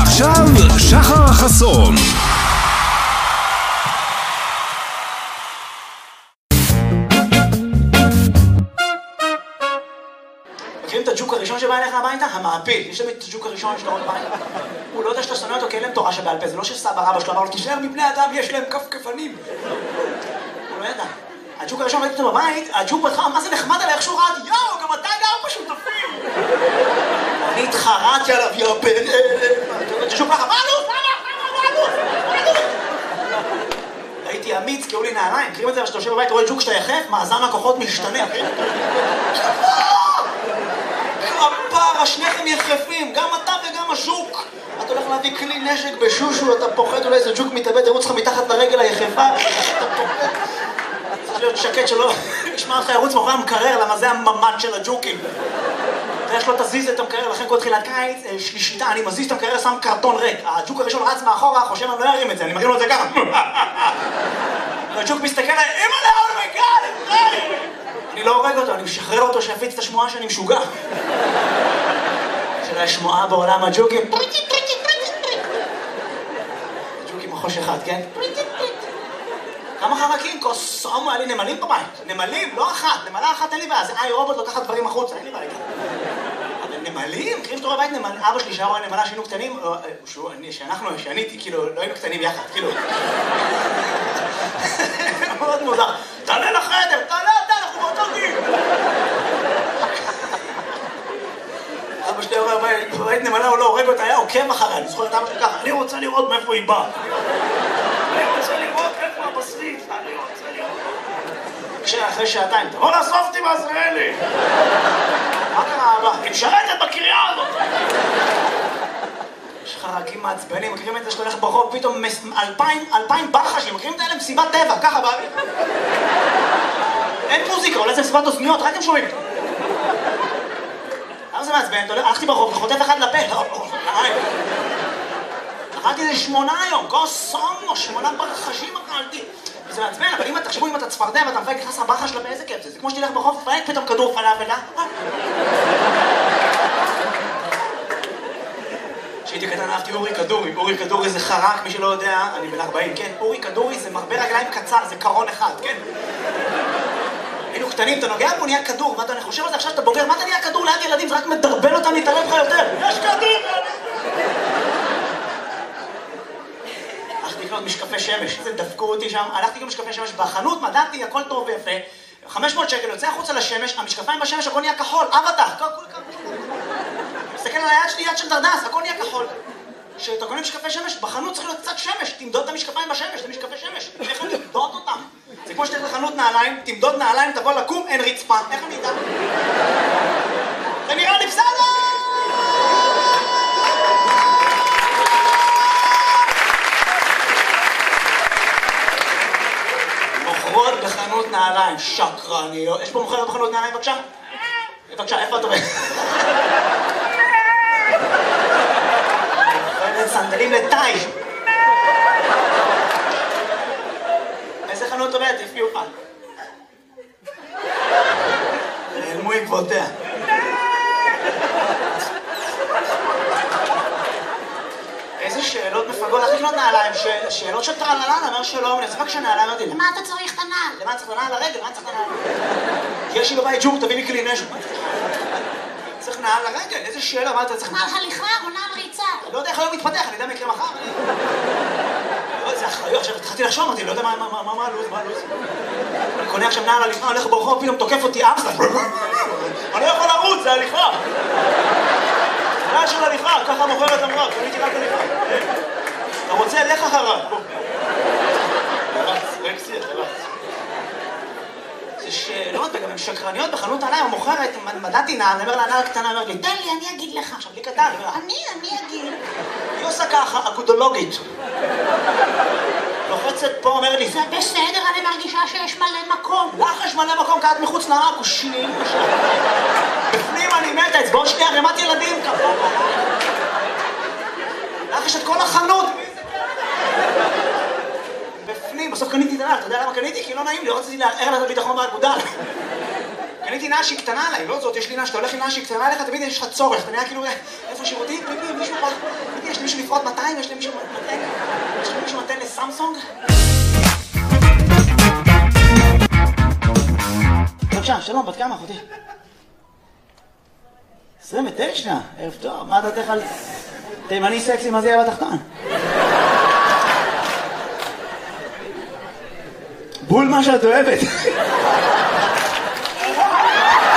ועכשיו, שחר חסון. מכירים את הג'וק הראשון שבא אליך הביתה? המעפיל. יש תמיד את הג'וק הראשון שאתה רואה בבית. הוא לא יודע שאתה שונא אותו כי אין להם תורה שבעל פה. זה לא שסבא רבא שלו אמר לו, תישאר מבני אדם, יש להם כפכפנים. הוא לא ידע. הג'וק הראשון ראיתי אותו בבית, הג'וק בהתחלה, מה זה נחמד עליי, איך שהוא רעד, יאו, גם אתה גר בשותפים. אני התחרתי עליו, יא בן הג'וק ככה, מה אלוף? הייתי אמיץ, כי היו לי נעליים. מכירים את זה, כשאתה יושב בבית, רואה ג'וק שאתה יחף, מאזן הכוחות משתנה. הפרה, שניכם יחפים, גם אתה וגם השוק. אתה הולך להביא כלי נשק בשושו, אתה פוחד, אולי איזה ג'וק מתאבד, ירוץ לך מתחת לרגל היחפה. אתה פוחד. צריך להיות שקט שלא ישמע לך ירוץ מאחורי המקרר, למה זה הממד של הג'וקים. ויש לו תזיז את המקרר, לכן כל תחילת קיץ, יש לי שיטה, אני מזיז את המקרר, שם קרטון ריק. הג'וק הראשון רץ מאחורה, חושב אני לא ארים את זה, אני מרים לו את זה ככה. והג'וק מסתכל עליי, אימא'לה, אומייגאד, אני לא הורג אותו, אני משחרר אותו שיפיץ את השמועה שאני משוגע. של השמועה בעולם הג'וקים. ג'וקים מחוש אחד, כן? כמה חרקים? קוסומו, היה לי נמלים בבית. נמלים, לא אחת. נמלה אחת אין לי בעיה. זה רובוט לוקחת דברים החוצה, אין לי בעיה. אבל נמלים? מכירים שאתה רואה בית נמל? אבא שלי שהיה רואה נמלה שהיינו קטנים, שאני, כאילו, לא היינו קטנים יחד, כאילו. מאוד מוזר. תעלה לחדר, תעלה אתה, אנחנו באותו גיל. אבא שלי רואה בית נמלה, הוא לא הורג אותה, היה עוקב אחריה. אני זוכר את אבא שלי ככה, אני רוצה לראות מאיפה היא באה. אני רוצה לראות איפה הבשריף, אני רוצה לראות. אחרי שעתיים, תבוא לאסוף אותי בעזריאלי. מה קרה אבא? היא משרתת בקריה הזאת. יש חרקים מעצבנים, מכירים את זה שאתה הולך ברחוב, פתאום 2,000 ברחשים, מכירים את האלה מסיבת טבע, ככה באוויר. אין מוזיקה, אולי זה מסיבת אוזניות, רק אתם שומעים. למה זה מעצבן? הלכתי ברחוב וחוטף אחד לפה. אכלתי איזה 8 היום, קוסומו, 8 ברחשים אכלתי. וזה מעצבן, אבל אם תחשבו אם אתה צפרדע ואתה מפייק נכנס לברחה שלה באיזה כיף זה. זה כמו שתלך ברחוב, פייק פתאום כדור פלאפל, כשהייתי קטן אהבתי אורי כדורי. אורי כדורי זה חרק, מי שלא יודע, אני בן 40, כן? אורי כדורי זה מרבה רגליים קצר, זה קרון אחד, כן? היינו קטנים, אתה נוגע בו, נהיה כדור, ואתה חושב על זה עכשיו שאתה בוגר, מה אתה נהיה כדור ליד ילדים? זה רק מדרבן אותם להתערב לך יותר. יש כדור! הלכתי לקנות משקפי שמש, זה דפקו אותי שם, הלכתי לקנות משקפי שמש בחנות, מדעתי, הכל טוב ויפה, 500 שקל, יוצא החוצה לשמש, המשקפיים בשמש, הכל נהיה כחול, אבטח, מסתכל על היד שלי, יד של דרדס, הכל נהיה כחול. כשאתה קונה משקפי שמש, בחנות צריך להיות קצת שמש, תמדוד את המשקפיים בשמש, זה משקפי שמש, איך אני אמדוד אותם? זה כמו שתלך לחנות נעליים, תמדוד נעליים, תבוא לקום, אין רצפה, איך אני אדע? זה נראה לי בסדר! מוכרות בחנות נעליים, שקרניות. יש פה מוכרת בחנות נעליים, בבקשה? בבקשה, איפה את עובדת? מוכרת סנדלים לטאי. איזה חנות עובדת? תפגיעו לך. נעלמו עקבותיה. איזה שאלות מפגות, איך לקנות נעליים? שאלות של טרללן, אמר שלום, אני אצבק שנעליים, אמרתי, למה אתה צריך את הנעל? למה צריך את הנעל לרגל? למה צריך את הנעל? יש לי בבית ג'וק, תביא לי כלי נשק. צריך נעל לרגל, איזה שאלה, מה אתה צריך? נעל הליכה או נעל ריצה? לא יודע איך היום מתפתח, אני יודע מה יקרה מחר. זה אחראי, עכשיו התחלתי לחשוב, אמרתי, לא יודע מה הלו"ז, אני קונה עכשיו נעל הליכה, הולך ברחוב, פתאום תוקף אותי אמסטר. אני לא יכול לרוץ, זה הליכה. נעל של הליכה, ככה מוכרת אמרה, קניתי רק הליכה. אתה רוצה, לך אחריו. רקסי, אתה רץ. זה שאלות, וגם הן שקרניות בחנות נעליים, המוכרת, מדעתי נעל, אני אומר לה, נעל קטנה, אומר לי, תן לי, אני אגיד לך. עכשיו, לי קטן, אני אגיד. היא עושה ככה, אקודולוגית. לוחצת פה, אומר לי, זה בסדר, אני מרגישה שיש מלא מקום. לך יש מלא מקום, קעת מחוץ לעכו, שנים. בפנים אני מתה, אצבעות שלי ערימת ילדים. לך יש את כל החנות. בפנים, בסוף קניתי את הנעל, אתה יודע למה קניתי? כי לא נעים לי, לא רציתי לערער לה את הביטחון באגודל. קניתי נעל שהיא קטנה עליי, לא זאת, יש לי נעל שאתה הולך עם נעל שהיא קטנה עליך, תמיד יש לך צורך, אתה נראה כאילו, איפה שירותים? פיפי, מישהו פה, יש לי מישהו לפעול. לפחות 200? יש למישהו מתן לסמסונג? בבקשה, שלום, בת כמה אחותי? 29? ערב טוב, מה דעתך על תימני סקסי, מה זה יהיה בתחתון? בול מה שאת אוהבת.